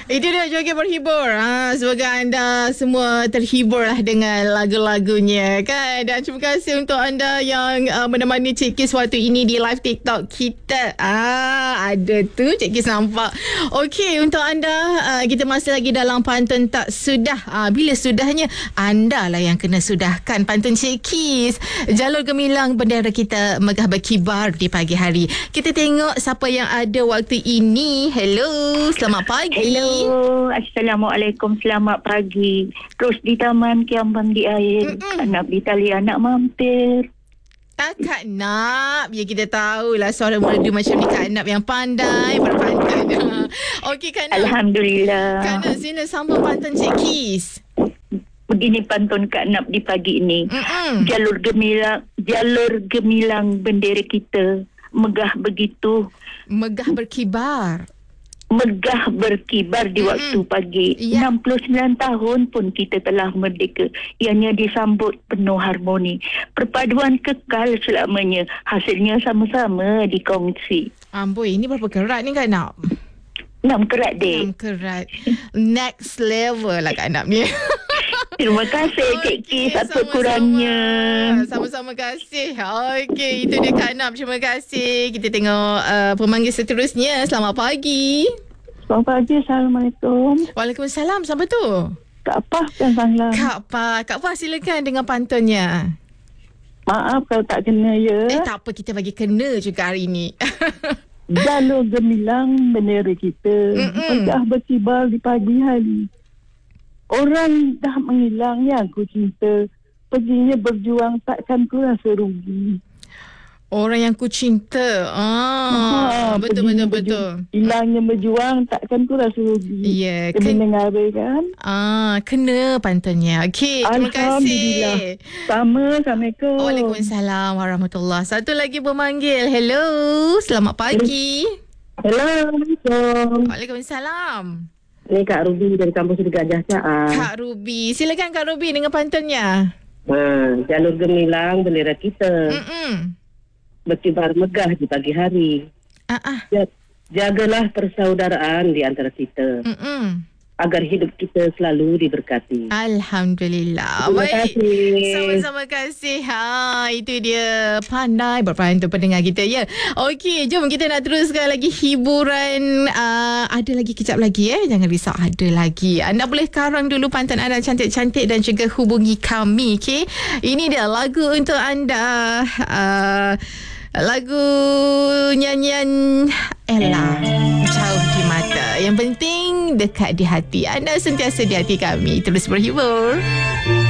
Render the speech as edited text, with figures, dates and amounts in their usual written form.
Itu dia joget berhibur. Semoga anda semua terhibur lah dengan lagu-lagunya kan. Dan terima kasih untuk anda yang menemani Cik Kis waktu ini di live TikTok kita. Ada tu Cik Kis nampak. Okey, untuk anda kita masih lagi dalam pantun tak sudah. Bila sudahnya anda lah yang kena sudahkan pantun Cik Kis. Jalur gemilang bendera kita megah berkibar di pagi hari. Kita tengok siapa yang ada waktu ini. Hello, selamat pagi. Hello, Assalamualaikum, selamat pagi. Terus di taman Kiambang di air, anak di tali anak mampir. Kak Nap, ya kita tahulah suara merdu macam ni Kak Nap yang pandai berpantun. Okey Kak Nap. Alhamdulillah. Kak Nap sila sambung pantun Cik Kis. Begini pantun Kak Nap di pagi ini. Jalur gemilang bendera kita megah begitu. Megah berkibar. Megah berkibar di waktu pagi. 69 tahun pun kita telah merdeka. Ianya disambut penuh harmoni. Perpaduan kekal selamanya. Hasilnya sama-sama dikongsi. Amboi, ini berapa kerat ni Kak Nap? 6 kerat dek. 6 kerat. Next level lah Kak Nap ni. Terima kasih Cik Kis apa kurangnya. Sama-sama kasih. Okey, itu dia Kak Nap. Terima kasih. Kita tengok pemanggil seterusnya. Selamat pagi. Selamat pagi. Assalamualaikum. Waalaikumsalam. Siapa tu? Kak Pah dan Bangla. Kak Pah silakan dengan pantunnya. Maaf kalau tak kena ya. Tak apa, kita bagi kena juga hari ini. Jalur gemilang bendera kita megah berkibar di pagi hari. Orang dah menghilang yang aku cinta. Perginya berjuang takkan ku rasa rugi. Orang yang ku cinta. Betul. Hilangnya berjuang takkan ku rasa rugi. Ya. Kena dengar kan? Kena pantunnya. Okey, terima kasih. Sama. Assalamualaikum. Waalaikumsalam warahmatullahi. Satu lagi pemanggil. Hello, selamat pagi. Hello. Waalaikumsalam. Ni Kak Ruby dari kampus di Gajah Caan. Kak Ruby. Silakan Kak Ruby dengan pantunnya. Jalur gemilang bendera kita. Berkibar megah di pagi hari. Jagalah persaudaraan di antara kita. Agar hidup kita selalu diberkati. Alhamdulillah. Terima kasih. Sama-sama kasih. Itu dia pandai berpantun pendengar kita ya. Okey, jom kita nak teruskan lagi hiburan. Ada lagi kejap lagi Jangan risau, ada lagi. Anda boleh karang dulu pantun anda cantik-cantik dan juga hubungi kami. Okey. Ini dia lagu untuk anda. Lagu nyanyian Ella, Jauh di Mata. Yang penting dekat di hati. Anda sentiasa di hati kami. Terus berhibur.